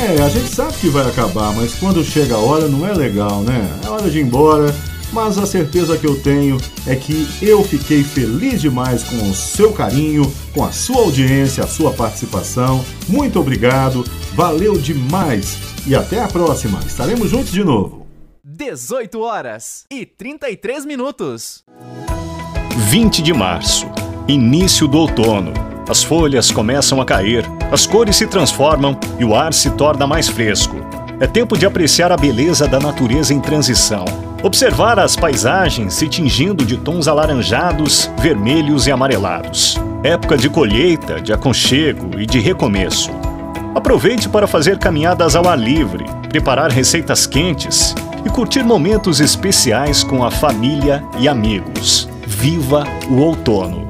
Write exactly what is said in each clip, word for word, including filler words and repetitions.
É, a gente sabe que vai acabar, mas quando chega a hora não é legal, né? É hora de ir embora, mas a certeza que eu tenho é que eu fiquei feliz demais com o seu carinho, com a sua audiência, a sua participação. Muito obrigado, valeu demais e até a próxima. Estaremos juntos de novo. dezoito horas e trinta e três minutos. vinte de março, início do outono. As folhas começam a cair, as cores se transformam e o ar se torna mais fresco. É tempo de apreciar a beleza da natureza em transição. Observar as paisagens se tingindo de tons alaranjados, vermelhos e amarelados. Época de colheita, de aconchego e de recomeço. Aproveite para fazer caminhadas ao ar livre, preparar receitas quentes e curtir momentos especiais com a família e amigos. Viva o outono!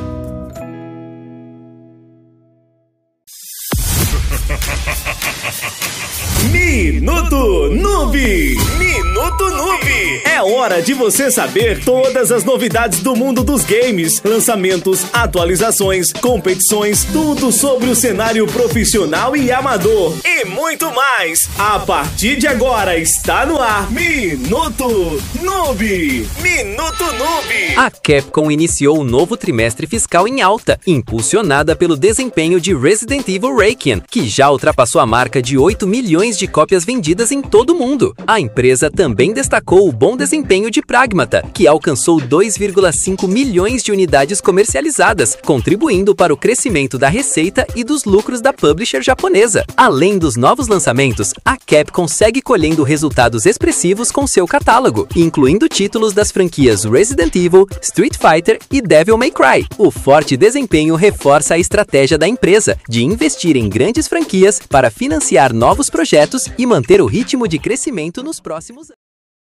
Minuto Noob! Minuto Noob! É hora de você saber todas as novidades do mundo dos games, lançamentos, atualizações, competições, tudo sobre o cenário profissional e amador e muito mais. A partir de agora está no ar Minuto Noob! Minuto Noob! A Capcom iniciou o novo trimestre fiscal em alta, impulsionada pelo desempenho de Resident Evil Requiem, que já ultrapassou a marca de oito milhões de cópias vendidas em todo o mundo. A empresa também destacou o bom desempenho de Pragmata, que alcançou dois vírgula cinco milhões de unidades comercializadas, contribuindo para o crescimento da receita e dos lucros da publisher japonesa. Além dos novos lançamentos, a Capcom segue colhendo resultados expressivos com seu catálogo, incluindo títulos das franquias Resident Evil, Street Fighter e Devil May Cry. O forte desempenho reforça a estratégia da empresa de investir em grandes franquias para financiar novos projetos e manter o ritmo de crescimento nos próximos anos.